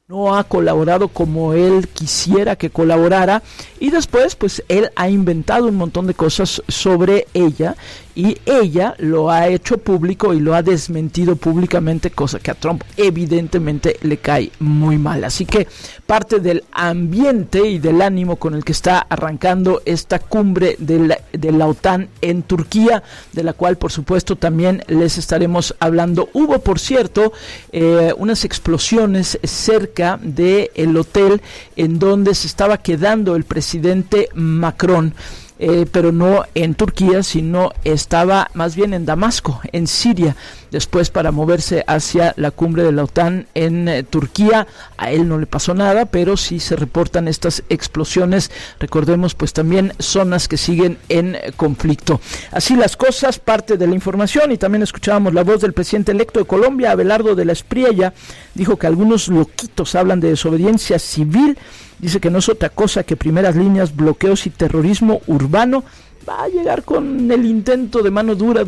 no ha colaborado como él quisiera que colaborara, y después pues él ha inventado un montón de cosas sobre ella y ella lo ha hecho público y lo ha desmentido públicamente, cosa que a Trump evidentemente le cae muy mal. Así que parte del ambiente y del ánimo con el que está arrancando esta cumbre de la OTAN en Turquía, de la cual por supuesto también les estaremos hablando. Hubo, por cierto, unas explosiones cerca del hotel en donde se estaba quedando el presidente Macron. Pero no en Turquía, sino estaba más bien en Damasco, en Siria, después para moverse hacia la cumbre de la OTAN en Turquía. A él no le pasó nada, pero sí se reportan estas explosiones. Recordemos pues también zonas que siguen en conflicto. Así las cosas, parte de la información. Y también escuchábamos la voz del presidente electo de Colombia, Abelardo de la Espriella. Dijo que algunos loquitos hablan de desobediencia civil. Dice que no es otra cosa que primeras líneas, bloqueos y terrorismo urbano. Va a llegar con el intento de mano dura.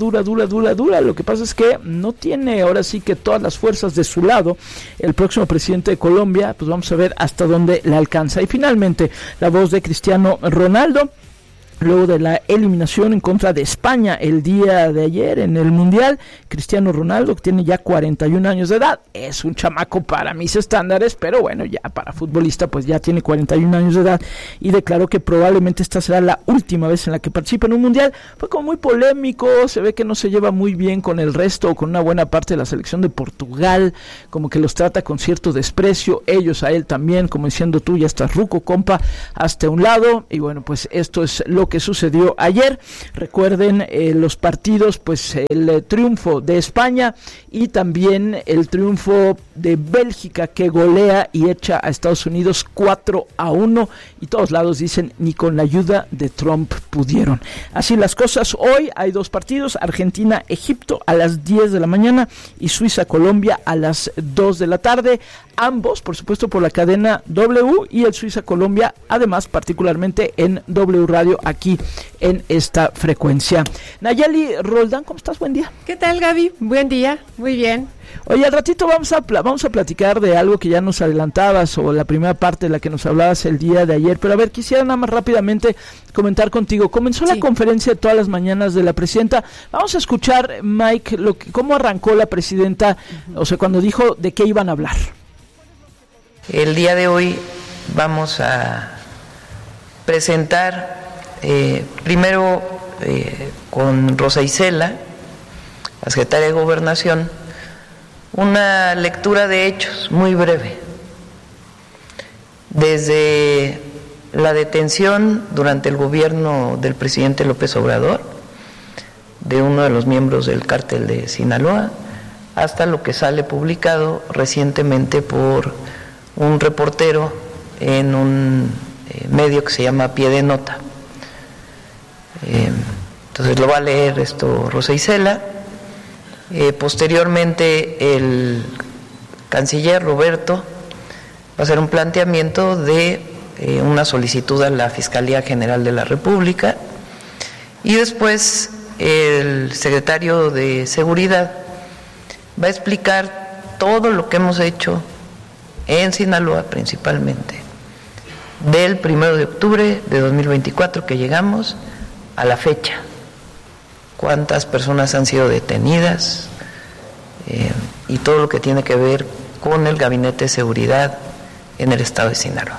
Lo que pasa es que no tiene ahora sí que todas las fuerzas de su lado el próximo presidente de Colombia. Pues vamos a ver hasta dónde le alcanza. Y finalmente la voz de Cristiano Ronaldo, luego de la eliminación en contra de España el día de ayer en el Mundial. Cristiano Ronaldo, que tiene ya 41 años de edad, es un chamaco para mis estándares, pero bueno, ya para futbolista pues ya tiene 41 años de edad, y declaró que probablemente esta será la última vez en la que participa en un Mundial. Fue como muy polémico, se ve que no se lleva muy bien con el resto o con una buena parte de la selección de Portugal, como que los trata con cierto desprecio, ellos a él también, como diciendo tú ya estás ruco, compa, hasta un lado. Y bueno, pues esto es lo que sucedió ayer. Recuerden los partidos, pues el triunfo de España y también el triunfo de Bélgica, que golea y echa a Estados Unidos 4-1, y todos lados dicen ni con la ayuda de Trump pudieron. Así las cosas. Hoy hay dos partidos: Argentina-Egipto a las 10 de la mañana y Suiza-Colombia a las 2 de la tarde. Ambos, por supuesto, por la cadena W, y el Suiza-Colombia, además, particularmente en W Radio, aquí en esta frecuencia. Nayeli Roldán, ¿cómo estás? Buen día. ¿Qué tal, Gaby? Buen día, muy bien. Oye, al ratito vamos a platicar de algo que ya nos adelantabas, o la primera parte de la que nos hablabas el día de ayer, pero a ver, quisiera nada más rápidamente comentar contigo. Comenzó la conferencia de todas las mañanas de la presidenta. Vamos a escuchar, Mike, cómo arrancó la presidenta, o sea, cuando dijo de qué iban a hablar. El día de hoy vamos a presentar primero con Rosa Isela, la secretaria de Gobernación, una lectura de hechos muy breve, desde la detención durante el gobierno del presidente López Obrador de uno de los miembros del cártel de Sinaloa, hasta lo que sale publicado recientemente por un reportero en un medio que se llama Pie de Nota. Entonces lo va a leer esto Rosa Isela. Posteriormente el canciller Roberto va a hacer un planteamiento de una solicitud a la Fiscalía General de la República, y después el secretario de Seguridad va a explicar todo lo que hemos hecho en Sinaloa, principalmente del 1 de octubre de 2024 que llegamos a la fecha, cuántas personas han sido detenidas, y todo lo que tiene que ver con el Gabinete de Seguridad en el estado de Sinaloa.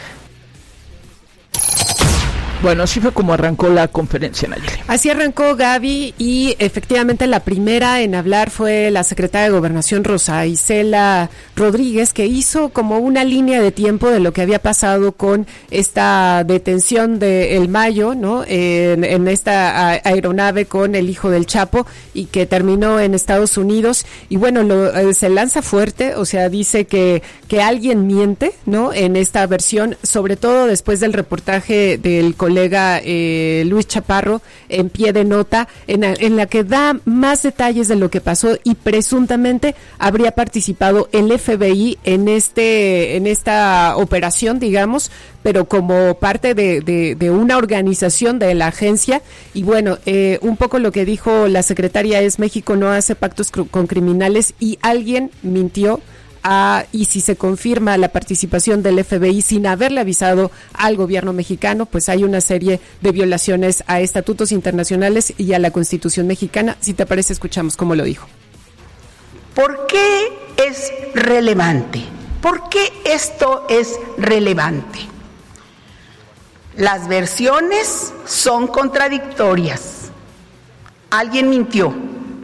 Bueno, así fue como arrancó la conferencia, Nayeli. Así arrancó, Gaby, y efectivamente la primera en hablar fue la secretaria de Gobernación, Rosa Isela Rodríguez, que hizo como una línea de tiempo de lo que había pasado con esta detención de El Mayo, ¿no? En esta aeronave con el hijo del Chapo, y que terminó en Estados Unidos. Y bueno, se lanza fuerte, o sea, dice que alguien miente, ¿no? En esta versión, sobre todo después del reportaje del colega Luis Chaparro en Pie de Nota, en la que da más detalles de lo que pasó, y presuntamente habría participado el FBI en esta operación, digamos, pero como parte de una organización de la agencia. Y bueno, un poco lo que dijo la secretaria es: México no hace pactos con criminales, y alguien mintió y si se confirma la participación del FBI sin haberle avisado al gobierno mexicano, pues hay una serie de violaciones a estatutos internacionales y a la Constitución mexicana. Si te parece, escuchamos cómo lo dijo. ¿Por qué es relevante? ¿Por qué esto es relevante? Las versiones son contradictorias. Alguien mintió.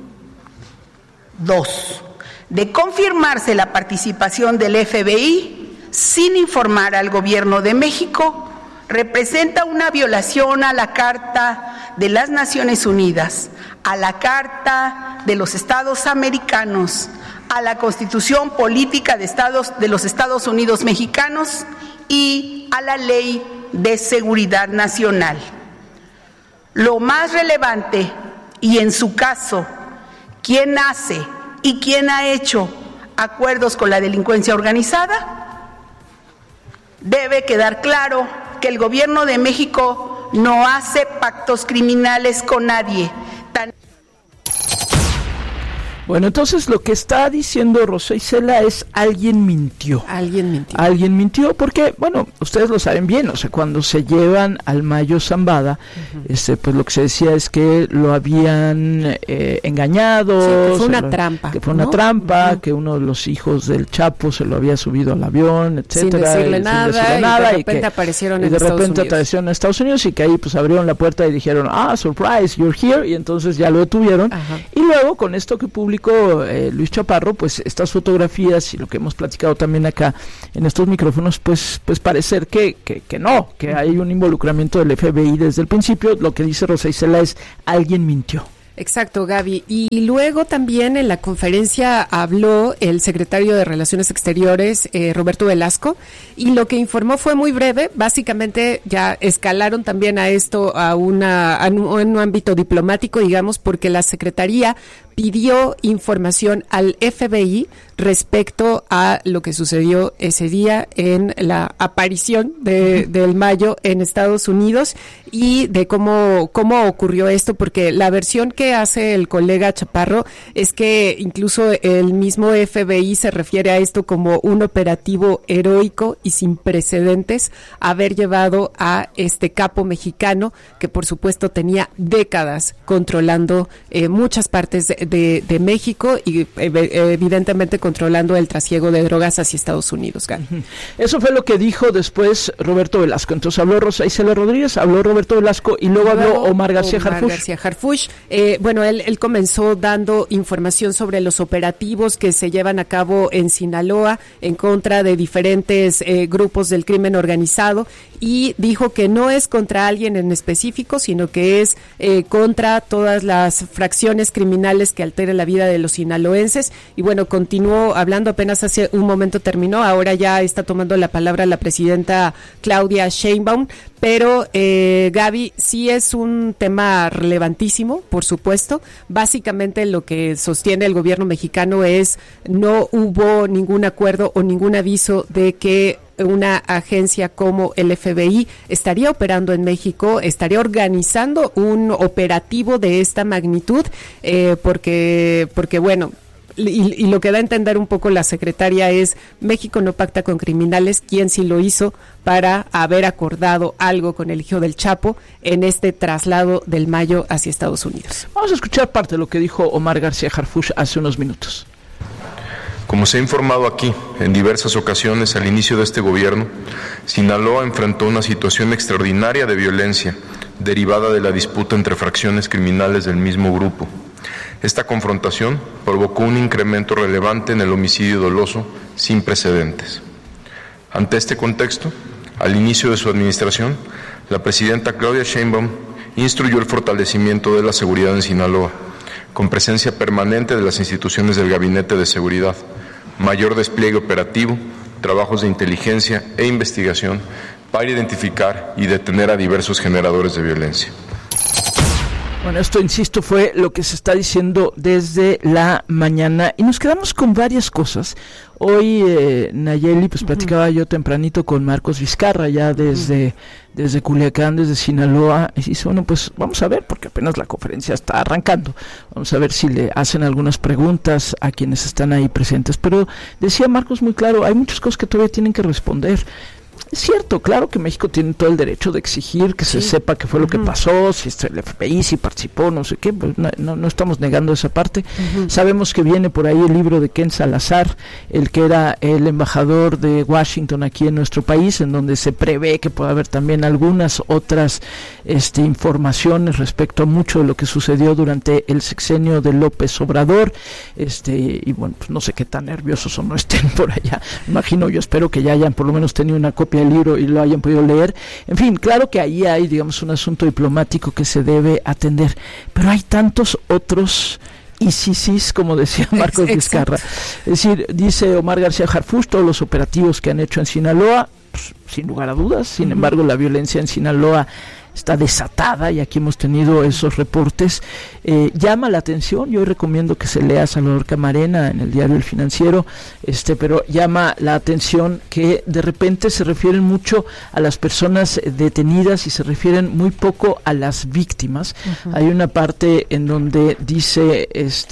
2. De confirmarse la participación del FBI sin informar al gobierno de México, representa una violación a la Carta de las Naciones Unidas, a la Carta de los Estados Americanos, a la Constitución Política de los Estados Unidos Mexicanos y a la Ley de Seguridad Nacional. Lo más relevante, y en su caso, ¿quién hace y quién ha hecho acuerdos con la delincuencia organizada? Debe quedar claro que el gobierno de México no hace pactos criminales con nadie. Bueno, entonces lo que está diciendo Rosa Isela es alguien mintió. Alguien mintió. Alguien mintió porque, bueno, ustedes lo saben bien, o sea, cuando se llevan al Mayo Zambada, pues lo que se decía es que lo habían engañado. Sí, que fue una trampa. Que fue una trampa, que uno de los hijos del Chapo se lo había subido al avión, etcétera. Sin decirle nada, y de repente aparecieron en Estados Unidos y que ahí pues abrieron la puerta y dijeron, surprise, you're here, y entonces ya lo detuvieron. Ajá. Y luego con esto que publicó Luis Chaparro, pues estas fotografías y lo que hemos platicado también acá en estos micrófonos, pues parecer que hay un involucramiento del FBI desde el principio. Lo que dice Rosa Isela es alguien mintió. Exacto, Gaby. Y luego también en la conferencia habló el secretario de Relaciones Exteriores, Roberto Velasco, y lo que informó fue muy breve. Básicamente ya escalaron también a esto a un ámbito diplomático, digamos, porque la Secretaría pidió información al FBI respecto a lo que sucedió ese día en la aparición del Mayo en Estados Unidos y de cómo ocurrió esto, porque la versión que hace el colega Chaparro es que incluso el mismo FBI se refiere a esto como un operativo heroico y sin precedentes, haber llevado a este capo mexicano que por supuesto tenía décadas controlando muchas partes de México y evidentemente controlando el trasiego de drogas hacia Estados Unidos. Gaby. Eso fue lo que dijo después Roberto Velasco. Entonces habló Rosa Isela Rodríguez, habló Roberto Velasco y luego habló Omar García Harfuch. Bueno, él comenzó dando información sobre los operativos que se llevan a cabo en Sinaloa en contra de diferentes grupos del crimen organizado y dijo que no es contra alguien en específico, sino que es contra todas las fracciones criminales que alteran la vida de los sinaloenses. Y bueno, continuó hablando, apenas hace un momento terminó, ahora ya está tomando la palabra la presidenta Claudia Sheinbaum, pero Gaby, sí es un tema relevantísimo, por supuesto. Básicamente lo que sostiene el gobierno mexicano es no hubo ningún acuerdo o ningún aviso de que una agencia como el FBI estaría operando en México, estaría organizando un operativo de esta magnitud, porque bueno, y lo que da a entender un poco la secretaria es México no pacta con criminales, quien sí lo hizo para haber acordado algo con el hijo del Chapo en este traslado del Mayo hacia Estados Unidos. Vamos a escuchar parte de lo que dijo Omar García Harfuch hace unos minutos. Como se ha informado aquí en diversas ocasiones al inicio de este gobierno, Sinaloa enfrentó una situación extraordinaria de violencia derivada de la disputa entre fracciones criminales del mismo grupo. Esta confrontación provocó un incremento relevante en el homicidio doloso sin precedentes. Ante este contexto, al inicio de su administración, la presidenta Claudia Sheinbaum instruyó el fortalecimiento de la seguridad en Sinaloa, con presencia permanente de las instituciones del Gabinete de Seguridad, mayor despliegue operativo, trabajos de inteligencia e investigación para identificar y detener a diversos generadores de violencia. Bueno, esto, insisto, fue lo que se está diciendo desde la mañana y nos quedamos con varias cosas. Hoy, Nayeli, pues platicaba yo tempranito con Marcos Vizcarra, ya desde Culiacán, desde Sinaloa, y dice, bueno, pues vamos a ver, porque apenas la conferencia está arrancando, vamos a ver si le hacen algunas preguntas a quienes están ahí presentes, pero decía Marcos muy claro, hay muchas cosas que todavía tienen que responder. Es cierto, claro que México tiene todo el derecho de exigir que se sepa qué fue lo que pasó, si el FBI, si participó, no sé qué, pues no estamos negando esa parte. Sabemos que viene por ahí el libro de Ken Salazar, el que era el embajador de Washington aquí en nuestro país, en donde se prevé que pueda haber también algunas otras informaciones respecto a mucho de lo que sucedió durante el sexenio de López Obrador, y bueno, pues no sé qué tan nerviosos o no estén por allá, imagino, yo espero que ya hayan por lo menos tenido una copia del libro y lo hayan podido leer. En fin, claro que ahí hay, digamos, un asunto diplomático que se debe atender, pero hay tantos otros ISIS, como decía Marcos Vizcarra. Es decir, dice Omar García Harfuch, todos los operativos que han hecho en Sinaloa, pues, sin lugar a dudas, sin embargo, la violencia en Sinaloa está desatada y aquí hemos tenido esos reportes. Llama la atención, yo recomiendo que se lea Salvador Camarena en el diario El Financiero, pero llama la atención que de repente se refieren mucho a las personas detenidas y se refieren muy poco a las víctimas. Hay una parte en donde dice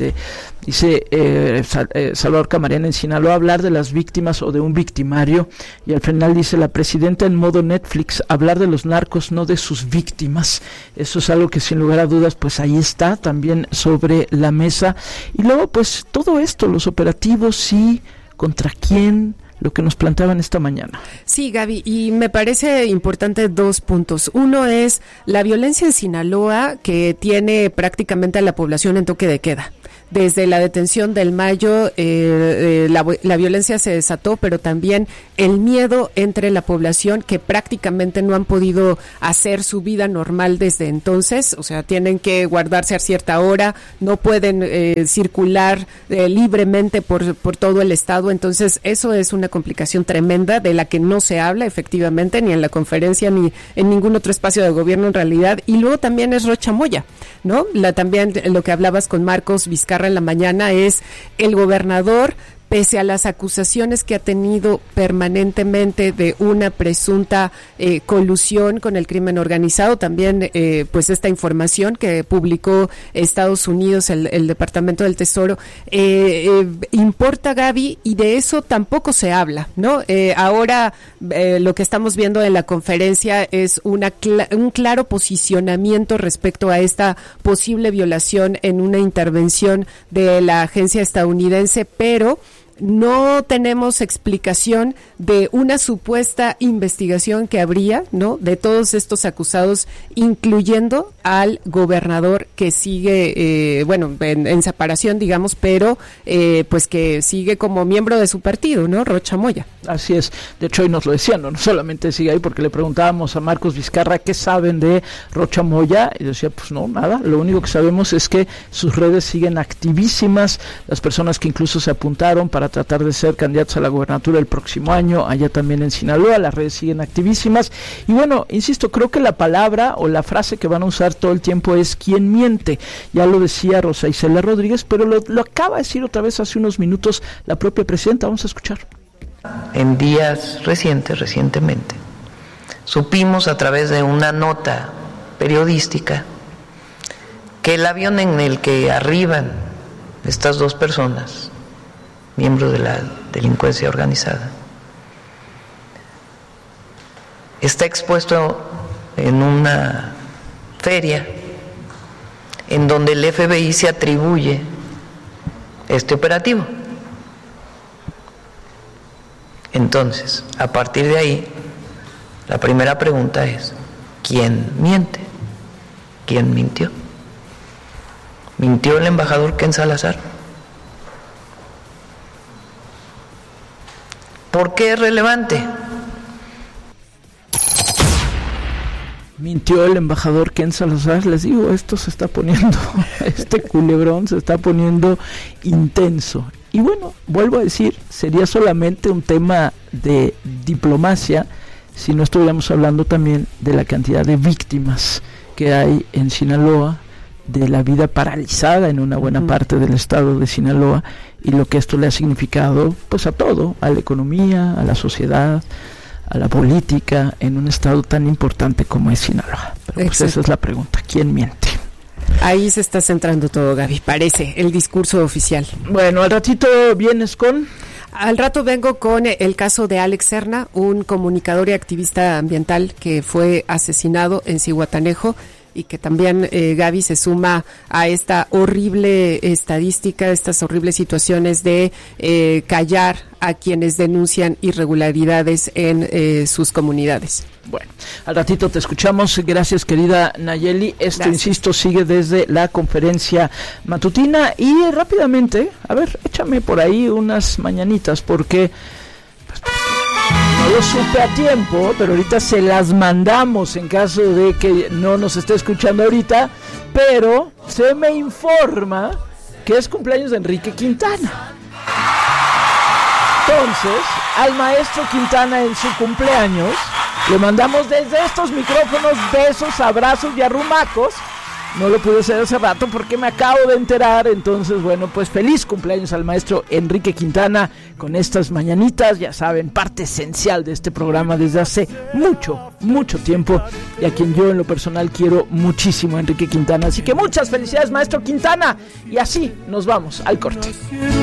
Salvador Camarena en Sinaloa, hablar de las víctimas o de un victimario, y al final dice la presidenta en modo Netflix, hablar de los narcos, no de sus víctimas. Eso es algo que sin lugar a dudas pues ahí está también sobre la mesa. Y luego pues todo esto, los operativos, sí, contra quién, lo que nos planteaban esta mañana. Sí, Gaby, y me parece importante 2 puntos. Uno es la violencia en Sinaloa, que tiene prácticamente a la población en toque de queda. Desde la detención del Mayo, la violencia se desató, pero también el miedo entre la población, que prácticamente no han podido hacer su vida normal desde entonces, o sea, tienen que guardarse a cierta hora, no pueden circular libremente por todo el estado, entonces eso es una complicación tremenda de la que no se habla efectivamente, ni en la conferencia, ni en ningún otro espacio de gobierno en realidad. Y luego también es Rocha Moya, ¿no? También lo que hablabas con Marcos Vizcarra en la mañana es el gobernador, pese a las acusaciones que ha tenido permanentemente de una presunta colusión con el crimen organizado, también pues esta información que publicó Estados Unidos, el Departamento del Tesoro, importa, Gaby, y de eso tampoco se habla, ¿no? Ahora lo que estamos viendo en la conferencia es un claro posicionamiento respecto a esta posible violación en una intervención de la agencia estadounidense, pero no tenemos explicación de una supuesta investigación que habría, ¿no?, de todos estos acusados, incluyendo al gobernador que sigue, en separación, digamos, pero pues que sigue como miembro de su partido, ¿no?, Rocha Moya. Así es. De hecho, hoy nos lo decían, no solamente sigue ahí, porque le preguntábamos a Marcos Vizcarra qué saben de Rocha Moya, y decía, pues no, nada, lo único que sabemos es que sus redes siguen activísimas, las personas que incluso se apuntaron para tratar de ser candidatos a la gobernatura el próximo año, allá también en Sinaloa, las redes siguen activísimas, y bueno, insisto, creo que la palabra o la frase que van a usar todo el tiempo es ¿quién miente? Ya lo decía Rosa Isela Rodríguez, pero lo acaba de decir otra vez hace unos minutos la propia presidenta. Vamos a escuchar. En días recientemente, supimos a través de una nota periodística que el avión en el que arriban estas 2 personas, miembros de la delincuencia organizada, está expuesto en una feria en donde el FBI se atribuye este operativo. Entonces, a partir de ahí, la primera pregunta es, ¿quién miente? ¿Quién mintió? ¿Mintió el embajador Ken Salazar? ¿Por qué es relevante? Mintió el embajador Ken Salazar. Les digo, esto se está poniendo, este culebrón se está poniendo intenso. Y bueno, vuelvo a decir, sería solamente un tema de diplomacia si no estuviéramos hablando también de la cantidad de víctimas que hay en Sinaloa, de la vida paralizada en una buena parte del estado de Sinaloa y lo que esto le ha significado pues a todo, a la economía, a la sociedad, a la política en un estado tan importante como es Sinaloa. Pero pues esa es la pregunta, ¿quién miente? Ahí se está centrando todo, Gaby, parece, el discurso oficial. Bueno, al ratito vienes con... Al rato vengo con el caso de Alex Serna, un comunicador y activista ambiental que fue asesinado en Zihuatanejo y que también, Gaby, se suma a esta horrible estadística, estas horribles situaciones de callar a quienes denuncian irregularidades en sus comunidades. Bueno, al ratito te escuchamos. Gracias, querida Nayeli. Esto, gracias, insisto, sigue desde la conferencia matutina. Y rápidamente, a ver, échame por ahí unas mañanitas, porque pues, no lo supe a tiempo, pero ahorita se las mandamos en caso de que no nos esté escuchando ahorita. Pero se me informa que es cumpleaños de Enrique Quintana. Entonces, al maestro Quintana en su cumpleaños le mandamos desde estos micrófonos besos, abrazos y arrumacos. No lo pude hacer hace rato porque me acabo de enterar. Entonces, bueno, pues feliz cumpleaños al maestro Enrique Quintana con estas mañanitas. Ya saben, parte esencial de este programa desde hace mucho tiempo, y a quien yo en lo personal quiero muchísimo, Enrique Quintana. Así que muchas felicidades, maestro Quintana. Y así nos vamos al corte.